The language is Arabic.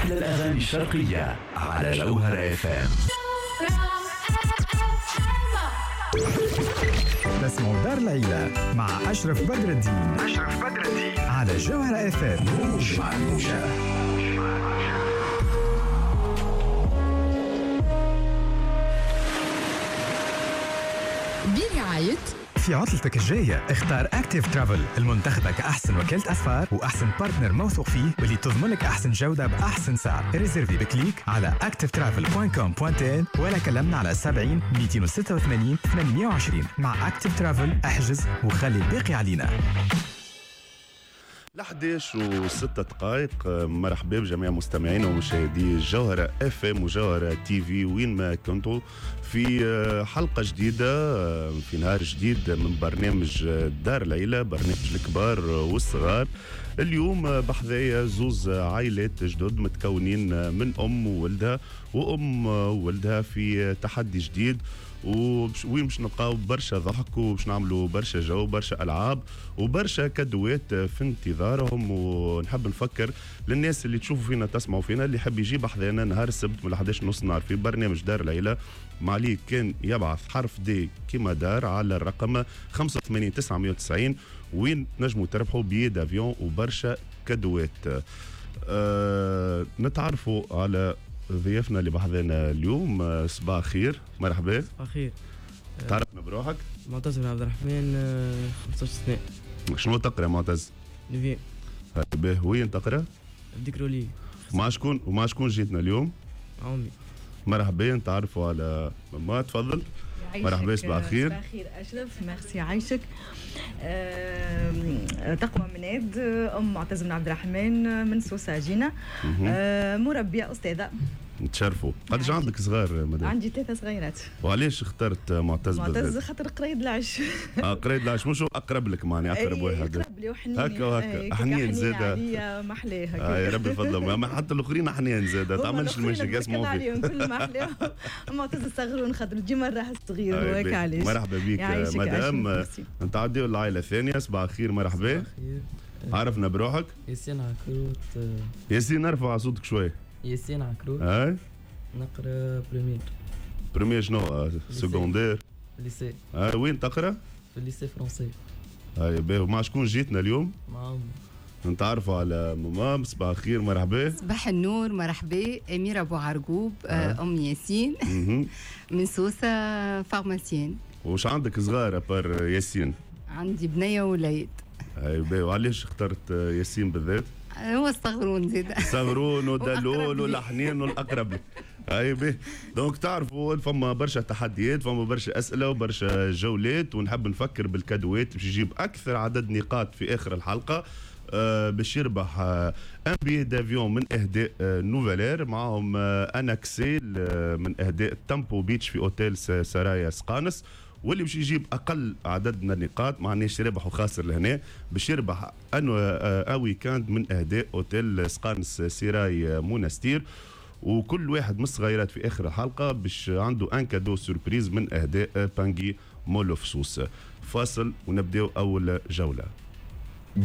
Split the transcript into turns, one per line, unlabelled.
أحلى الأغاني الشرقية على جوهرة FM.
تسمعوا دار العيلة مع أشرف بدر الدين على جوهرة FM.
موج مع الموجة.
برعاية
في عطلتك الجاية اختار أكتيف ترافل المنتخبة كأحسن وكالة أسفار وأحسن بارتنر موثوق فيه واللي تضمن لك أحسن جودة بأحسن سعر. ريزيرفي بكليك على activetravel.com.tn ولا كلمنا على 70 286 820. مع أكتيف ترافل احجز وخلي الباقي علينا.
11:06. مرحبا بجميع مستمعينا ومشاهدي جوهرة FM وجوهرة تي في وين ما كنتوا في حلقة جديدة في نهار جديد من برنامج دار العيلة، برنامج الكبار والصغار. اليوم بحذايا زوز عائلات جدد متكونين من أم وولدها وأم وولدها في تحدي جديد، وين باش نلقاو برشا ضحك وباش نعملوا برشا جو، برشا ألعاب وبرشا كدوات في انتظارهم. ونحب نفكر للناس اللي تشوفوا فينا تسمعوا فينا اللي يحب يجي بحذانا نهار السبت من 11:30 نهار في برنامج دار العيلة، معليه كان يبعث حرف دي كيما دار على الرقم 85 990 وين نجموا تربحوا بيي دافيون وبرشا كدوات. نتعرفوا على ضيافنا اللي بحذانا اليوم. صباح خير، مرحبا.
صباح خير.
تعرفنا بروحك؟
معتز بن عبد الرحمن، 15 سنة.
شنو تقرا معتز؟
ليفين.
باهي، وين تقرا؟
الديكرولي.
مع شكون جيتنا اليوم؟
عمي.
مرحبا، نتعرفوا على ماما، تفضل. مرحبا، صباح خير.
صباح خير أشرف، ميرسي عايشك. تقوى مناد، أم معتز بن عبد الرحمن من سوسة جينا. مربية أستاذة.
نتشرفوا. قداش عندك صغار مدام؟
عندي 3 صغيرات.
وعلاش اخترت معتز بالذات؟
معتز خاطر قريب العش.
قريب العش، مش اقرب لك معني اقرب واحد.
اقرب لي وحنين
هكا وهكا، حنين زاده.
محلاه هكا.
يا ربي فضل، ما حتى الاخرين حنين زاده، تعملش المشي اسمه
عليهم كل محلاه. معتز الصغرون خاطر ديما راح صغير وهكا علاش.
مرحبا بك مدام. نتعديو العائله الثانيه. صباح الخير، مرحبا. عرفنا بروحك؟
ياسين عكروت.
ياسين، ارفع صوتك شوي.
ياسين عكروت.
هاي
نقرا
بريمير شنو؟ سكوندير.
ليسي.
وين تقرا؟
في الليسي فرونسي.
هاي باهي. مع شكون جيتنا اليوم؟
مع أمي.
نتعرفوا على ماما. صباح الخير، مرحبا.
صباح النور، مرحبا. أميرة أبو عرقوب، أم ياسين من سوسة، فارماسيين.
وش عندك صغار أبار ياسين؟
عندي بنية ووليد.
هاي باهي. وعلاش اخترت ياسين بالذات؟
هو الصغرون زيد.
صغرون ودلول والحنين والأقرب. هاي باهي. دونك تعرفوا فما برشا تحديات، فما برشا أسئلة وبرشا جولات، ونحب نفكر بالكادوات باش يجيب أكثر عدد نقاط في آخر الحلقة باش يربح ان بي دافيون من اهداء نوفالير، معهم ان اكسيل من اهداء تامبو بيتش في اوتيل سرايا سقانس. واللي باش يجيب اقل عدد من النقاط، معناش ربح وخاسر لهنا، باش يربح ان ويكاند من اهداء اوتيل سقانس سراي مونستير. وكل واحد من الصغيرات في اخر الحلقه باش عنده ان كادو سوربريز من اهداء بانجي مولو فسوس. فاصل ونبداو اول جوله.